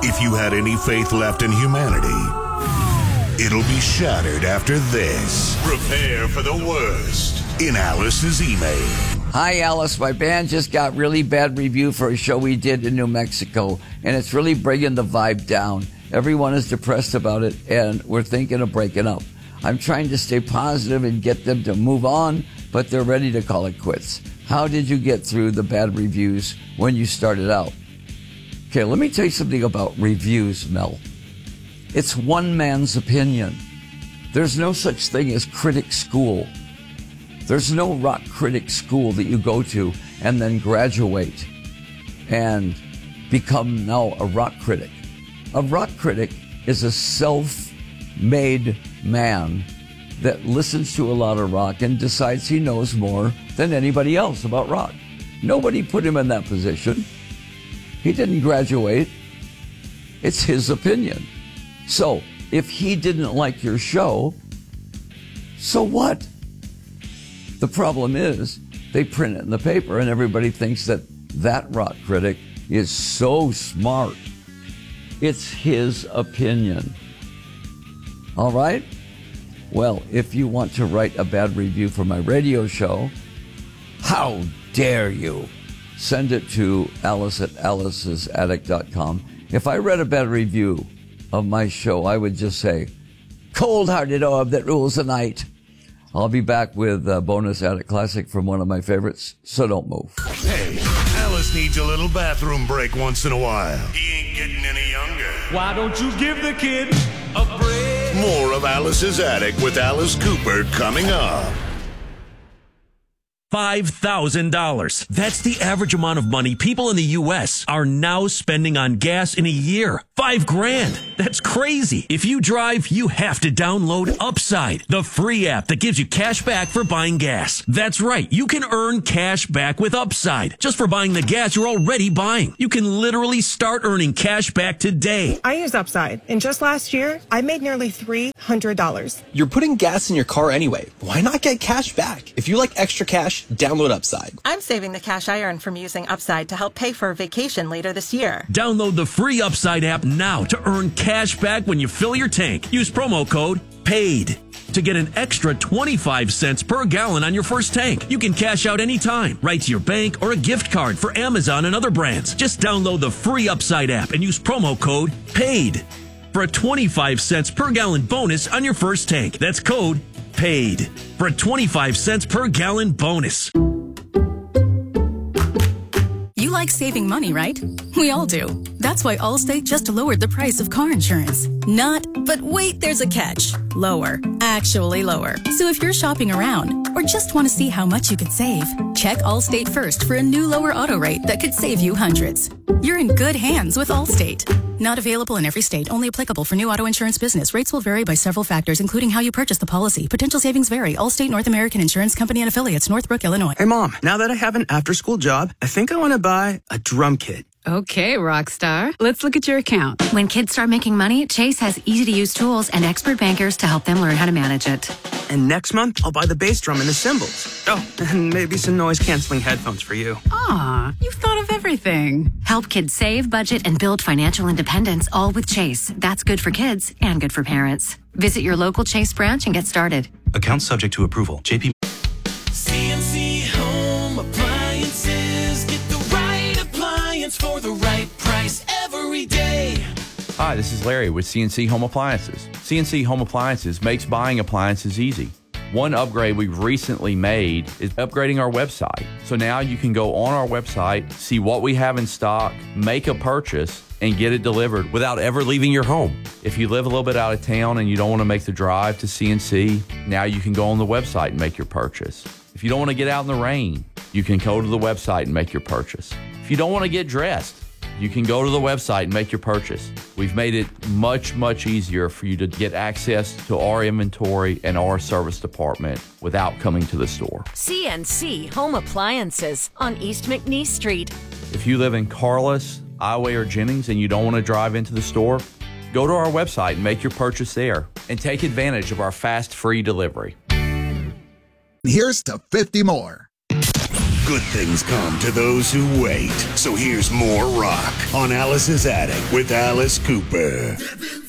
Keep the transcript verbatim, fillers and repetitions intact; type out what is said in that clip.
If you had any faith left in humanity, it'll be shattered after this. Prepare for the worst in Alice's email. Hi, Alice. My band just got really bad review for a show we did in New Mexico, and it's really bringing the vibe down. Everyone is depressed about it, and we're thinking of breaking up. I'm trying to stay positive and get them to move on, but they're ready to call it quits. How did you get through the bad reviews when you started out? Okay, let me tell you something about reviews, Mel. It's one man's opinion. There's no such thing as critic school. There's no rock critic school that you go to and then graduate and become now a rock critic. A rock critic is a self-made man that listens to a lot of rock and decides he knows more than anybody else about rock. Nobody put him in that position. He didn't graduate. It's his opinion. So, if he didn't like your show, so what? The problem is, they print it in the paper and everybody thinks that that rock critic is so smart. It's his opinion. All right? Well, if you want to write a bad review for my radio show, how dare you? Send it to Alice at alice's attic dot com. If I read a bad review of my show, I would just say, cold-hearted orb that rules the night. I'll be back with a bonus Attic Classic from one of my favorites, so don't move. Hey, Alice needs a little bathroom break once in a while. He ain't getting any younger. Why don't you give the kid a break? More of Alice's Attic with Alice Cooper coming up. five thousand dollars. That's the average amount of money people in the U S are now spending on gas in a year. Five grand. That's crazy. If you drive, you have to download Upside, the free app that gives you cash back for buying gas. That's right. You can earn cash back with Upside just for buying the gas you're already buying. You can literally start earning cash back today. I use Upside, and just last year, I made nearly three hundred dollars. You're putting gas in your car anyway. Why not get cash back? If you like extra cash, download Upside. I'm saving the cash I earn from using Upside to help pay for a vacation later this year. Download the free Upside app now to earn cash back when you fill your tank. Use promo code PAID to get an extra twenty-five cents per gallon on your first tank. You can cash out anytime, right to your bank or a gift card for Amazon and other brands. Just download the free Upside app and use promo code PAID for a twenty-five cents per gallon bonus on your first tank. That's code PAID for a twenty-five cents per gallon bonus. You like saving money, right? We all do. That's why Allstate just lowered the price of car insurance. Not, but wait, there's a catch. Lower. Actually lower. So if you're shopping around or just want to see how much you could save, check Allstate first for a new lower auto rate that could save you hundreds. You're in good hands with Allstate. Not available in every state. Only applicable for new auto insurance business. Rates will vary by several factors, including how you purchase the policy. Potential savings vary. Allstate North American Insurance Company and affiliates, Northbrook, Illinois. Hey, Mom, now that I have an after-school job, I think I want to buy a drum kit. Okay, Rockstar. Let's look at your account. When kids start making money, Chase has easy-to-use tools and expert bankers to help them learn how to manage it. And next month, I'll buy the bass drum and the cymbals. Oh, and maybe some noise-canceling headphones for you. Aw, you've thought of everything. Help kids save, budget, and build financial independence, all with Chase. That's good for kids and good for parents. Visit your local Chase branch and get started. Account subject to approval. J P. C N C Home Appliances. Get the right appliance for the right price every day. Hi, this is Larry with C N C Home Appliances. C N C Home Appliances makes buying appliances easy. One upgrade we've recently made is upgrading our website. So now you can go on our website, see what we have in stock, make a purchase, and get it delivered without ever leaving your home. If you live a little bit out of town and you don't want to make the drive to C N C, now you can go on the website and make your purchase. If you don't want to get out in the rain, you can go to the website and make your purchase. If you don't want to get dressed, you can go to the website and make your purchase. We've made it much, much easier for you to get access to our inventory and our service department without coming to the store. C N C Home Appliances on East McNeese Street. If you live in Carlos, Ioway, or Jennings and you don't want to drive into the store, go to our website and make your purchase there and take advantage of our fast, free delivery. Here's to fifty more. Good things come to those who wait. So here's more rock on Alice's Attic with Alice Cooper.